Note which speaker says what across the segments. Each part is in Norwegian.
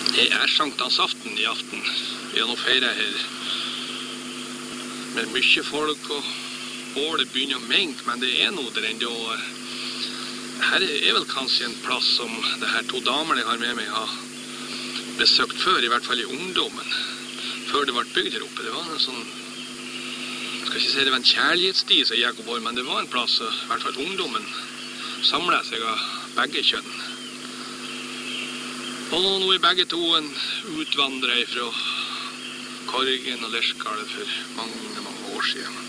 Speaker 1: Det sankthansaften I aften. Vi har nå feiret her med mye folk, og bålet begynner å mengt, men det noe der enda. Her vel kanskje en plass som det her 2 damene jeg har med meg har besøkt før, I hvert fall I ungdommen. Før det ble bygd her oppe. Det var en sånn, skal ikke si det var en kjærlighetssti, så gikk oppover, men det var en plass, I hvert fall ungdommen samlet seg av begge kjønn. Og nå begge to en utvandret fra Korgen og Lerskalet for mange, mange år siden.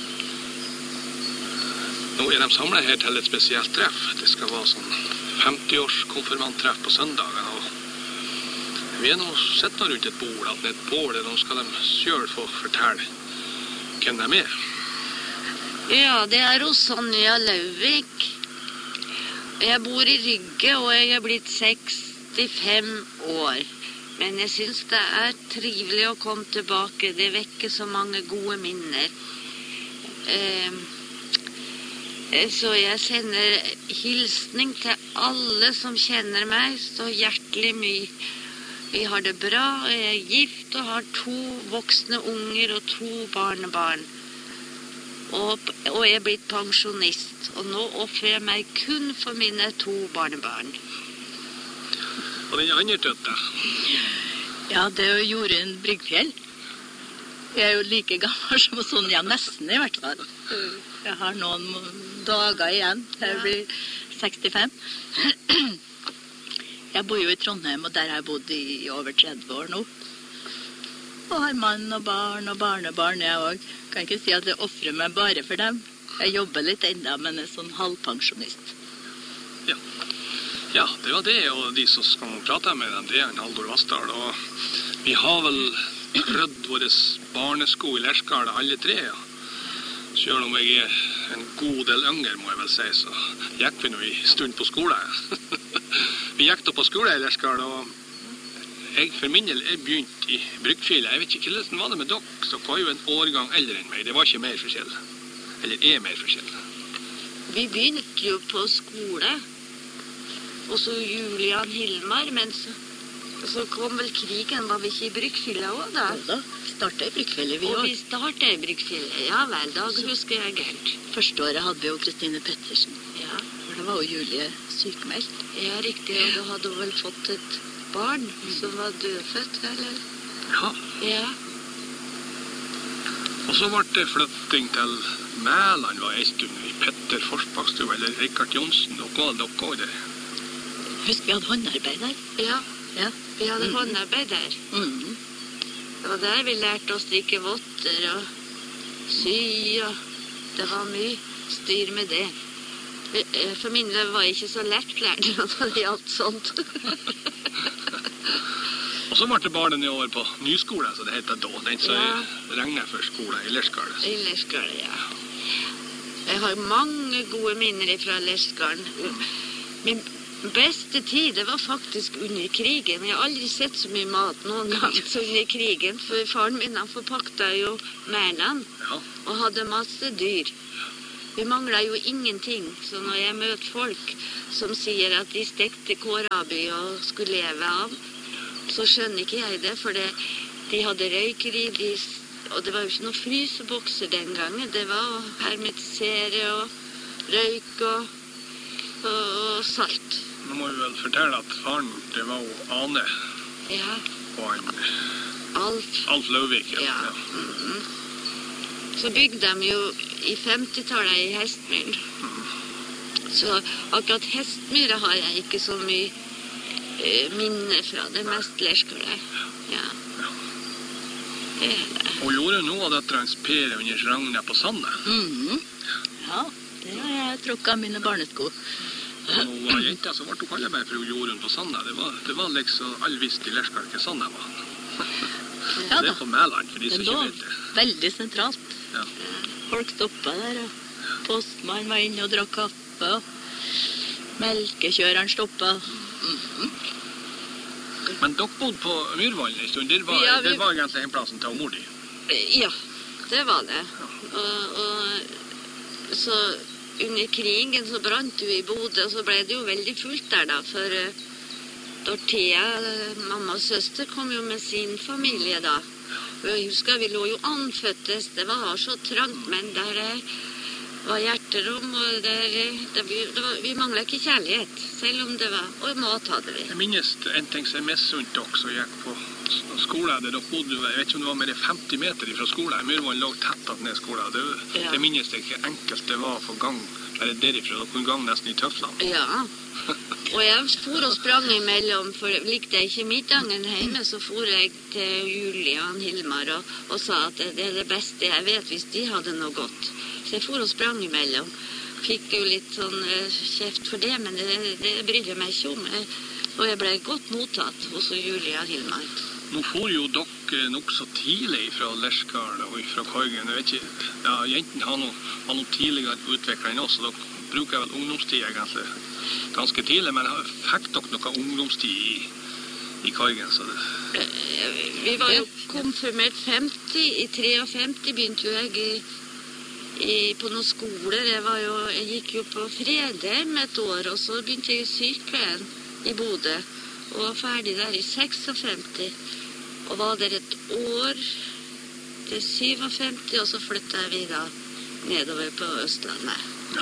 Speaker 1: Nå de samlet her til et spesielt treff. Det skal være sånn 50-års konfirmanttreff på søndagen. Og vi nå sett nå rundt et bord, at et bål, og nå skal de selv få fortelle hvem de
Speaker 2: Ja, det hos Sonja Lauvik. Jeg bor I Rygge, og jeg blitt 65 år. Men jeg synes det trivelig å komme tilbake. Det vekker så mange gode minner. Så jeg sender hilsning til alle som kjenner meg, så hjertelig mye. Vi har det bra, og jeg gift og har 2 voksne unger og 2 barnebarn. Og jeg blitt pensjonist, og nå offrer jeg meg kun for mine 2 barnebarn.
Speaker 1: Og den andre tøtta?
Speaker 3: Ja, det Jorunn Bryggfjell. Jeg jo like gammel som Sonja, nesten I hvert fall. Jeg har noen dager igjen, jeg blir 65. Jeg bor jo I Trondheim, og der har jeg bodd I over 30 år nå. Og har mann og barn og barnebarn, jeg også. Kan ikke si at jeg offrer meg bare for dem. Jeg jobber litt enda, men sånn halvpensjonist.
Speaker 1: Ja, det var det, og de som skal prate med dem, det en Haldor Vassdal, og vi har vel prøvd våre barnesko I Lerskalet, alle 3, ja. Selv om jeg en god del yngre, må jeg vel si, så gikk vi nå I stund på skole. Vi gikk da på skole I Lerskalet, og jeg for min del begynt I Bryggfjellet. Jeg vet ikke hvordan var det med dere, så var jo en årgang eldre enn meg. Det var ikke mer forskjell. Eller mer forskjell.
Speaker 2: Vi begynte jo på skole, og så Julian Hilmar, men så kom vel krigen, var vi ikke I Bryggfjellet også da?
Speaker 3: Ja da, startet I Bryggfjellet vi
Speaker 2: også.
Speaker 3: også.
Speaker 2: Og vi startet I Bryggfjellet, ja vel, da husker jeg galt.
Speaker 3: Første året hadde vi jo Kristine Pettersen.
Speaker 2: Ja.
Speaker 3: For det var jo Julie sykemeldt.
Speaker 2: Ja, riktig, og da hadde hun vel fått et barn som var dødfødt, eller?
Speaker 1: Ja.
Speaker 2: Ja.
Speaker 1: Og så ble det flytting til Mæland, var en stund I Petter Forsbakstua, eller Rikard Jonsen, og hva dere det?
Speaker 3: Husk, vi hadde håndarbeid der.
Speaker 2: Ja,
Speaker 3: Ja.
Speaker 2: vi hadde håndarbeid der. Det var der vi lærte å strikke votter og sy, og det var mye styr med det. For min del var jeg ikke så lettlært når det gjaldt sånt.
Speaker 1: Og så ble det bare den over på nyskole, så det heter da, den som regner for skole I Lerskalet.
Speaker 2: I Lerskalet, ja. Jeg har mange gode minner fra Lerskalen. Min beste tid, det var faktisk under krigen. Jeg har aldri sett så mye mat noen gang som under krigen, for faren min han forpakta jo Mæland og hadde masse dyr. Vi manglet jo ingenting, så når jeg møter folk som sier at de stekte kåraby og skulle leve av, så skjønner ikke jeg det, for de hadde røykeri, og det var jo ikke noen frysebokser den gangen. Det var å hermetisere og røyk og salt.
Speaker 1: Nå må vi vel fortelle at faren, det var jo Ane.
Speaker 2: Ja.
Speaker 1: Og en
Speaker 2: Alf
Speaker 1: Lauvik.
Speaker 2: Ja. Så bygde de jo I 50-tallet I Hestmyr. Så akkurat Hestmyr har jeg ikke så mye minne fra. Det mest Lerskalet. Ja. Det det.
Speaker 1: Og gjorde noe av dette hans Per under Ragnar på Sande.
Speaker 3: Ja, det har jeg tråkket mine barnesko.
Speaker 1: Og nå var jenta, så ble hun kallet meg for Jorunn på Sande. Det var liksom all visst I Lerskalet ikke Sande var.
Speaker 3: Ja
Speaker 1: det på Mæland, for de som ikke vet det.
Speaker 3: Veldig sentralt.
Speaker 1: Ja.
Speaker 3: Folk stoppet der, og postmannen var inne og drakk kaffe, og melkekjøreren stoppet.
Speaker 1: Men dere bodde på Myrvallen en stund. Det var egentlig en plassen til mor di.
Speaker 2: Ja, det var det. Og så under krigen så brant jo I Bodø, og så ble det jo veldig fullt der da, for Dorthea, mammas søster, kom jo med sin familie da. Jeg husker vi lå jo anføttes, det var så trangt, men der var hjerterom, og vi manglet ikke kjærlighet, selv om det var, og mat hadde vi.
Speaker 1: Jeg minnes en ting som jeg missunte også, jeg gikk på skole der, da bodde jeg vet ikke om det var mer enn 50 meter fra skolen. Myrvann lå tett at ned skolen. Det minnes jeg ikke enkelt det var for gang, bare derifra, da kunne gang nesten i tøflene.
Speaker 2: Ja, og jeg for og sprang imellom, for likte jeg ikke middagen hjemme, så for jeg til Julia og Hilmar og sa at det er det beste jeg vet hvis de hadde noe godt. Så jeg for og sprang imellom. Fikk jo litt sånn kjeft for det, men det brydde jeg meg ikke om. Og jeg ble godt mottatt hos Julia og Hilmar.
Speaker 1: Nå får jo dere nok så tidlig fra Lerskal og fra Korgen. Jeg vet ikke, ja, jentene har noe tidligere utviklet enn oss, og dere bruker vel ungdomstid ganske tidlig, men fikk dere noe ungdomstid i Korgen? Så det...
Speaker 2: Vi var jo konfirmert 50, i 53 begynte jo jeg på noen skoler. Jeg gikk jo på Fredheim et år, og så begynte jeg i sykepleien i Bodø, og var ferdig der i 56, og var der et år til 57, og så flyttet vi da nedover på Østlandet.
Speaker 1: Ja,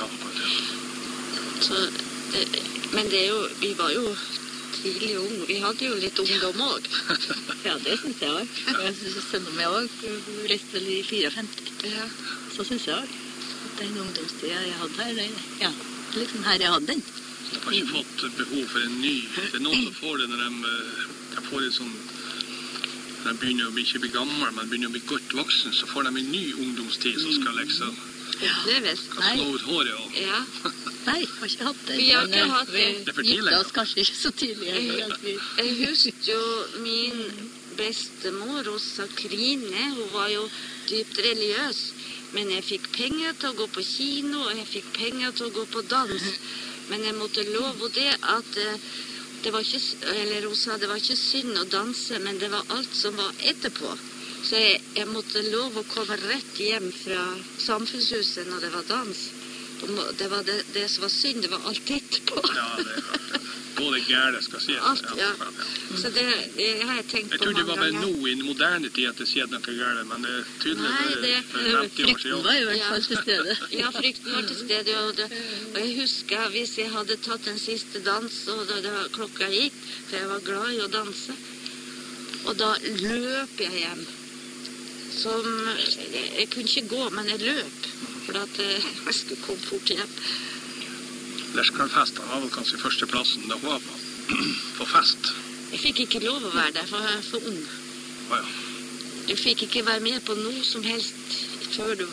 Speaker 2: så, men det er jo, vi var jo tidlig unge, vi hadde jo litt ungdom også.
Speaker 3: Ja, det synes jeg også. Jeg synes sønnen min også reiste vel i 54.
Speaker 2: Ja.
Speaker 3: Så synes jeg også. Den ungdomstiden jeg hadde her, ja, liksom her jeg hadde den.
Speaker 1: De har ikke fått behov for en ny. Det er noen som får det når de får det sånn, når de begynner å ikke bli gammel, men begynner å bli godt voksen, så får de en ny ungdomstid som skal liksom slå ut håret. Og...
Speaker 2: Ja.
Speaker 3: Nei, jeg har ikke hatt det.
Speaker 2: Vi har ikke hatt det.
Speaker 1: Det er for tidlig.
Speaker 3: Gifte oss kanskje ikke så tidlig.
Speaker 2: Jeg husker jo min bestemor, Rosa Krine, hun var jo dypt religiøs, men jeg fikk penger til å gå på kino, og jeg fikk penger til å gå på dans. Men jeg måtte love det at det var ikke, eller hun sa, det var ikke synd å danse, men det var alt som var etterpå. Så jeg måtte love å komme rett hjem fra samfunnshuset når det var dans. Det var det som var synd, det var alt etterpå.
Speaker 1: Ja, det er klart. Både gærlig skal sies.
Speaker 2: Alt, ja. Så det har jeg tenkt på mange ganger.
Speaker 1: Jeg tror det var vel nå i moderne tid at det sier noe gærlig, men det er tydelig
Speaker 3: frykten var jo i hvert fall til stede.
Speaker 2: Ja, frykten var til stede, og jeg husker hvis jeg hadde tatt den siste dans, og da klokka gikk, for jeg var glad i å danse, og da løp jeg hjem. Jeg kunne ikke gå, men jeg løp, for at jeg skulle komme fort hjem.
Speaker 1: Lerskalfesten var vel kanskje førsteplassen da hun var på fest.
Speaker 2: Jeg fikk ikke lov å være der, for jeg er for ung.
Speaker 1: Ja.
Speaker 2: Du fikk ikke være med på noe som helst før du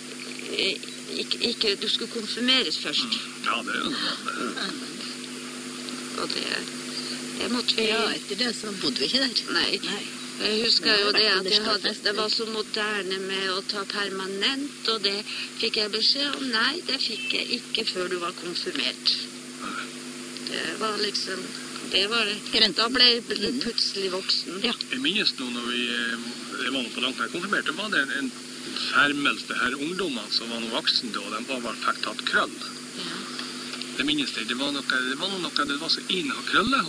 Speaker 2: du skulle konfirmeres først.
Speaker 1: Ja, det er jo noe.
Speaker 2: Og det måtte vi...
Speaker 3: Ja, etter det så bodde vi ikke der.
Speaker 2: Nei. Jeg husker jo det at det var så moderne med å ta permanent, og det fikk jeg beskjed om. Nei, det fikk jeg ikke før du var konfirmert. Det var liksom... Da ble jeg plutselig voksen.
Speaker 3: Ja.
Speaker 1: Jeg minnes nå når jeg var på langt her konfirmert, det var det en fermelse her ungdommene som var noen voksne da, og de bare fikk tatt krøll.
Speaker 2: Ja.
Speaker 1: Det minnes jeg, det var så inn å ha krøllehår.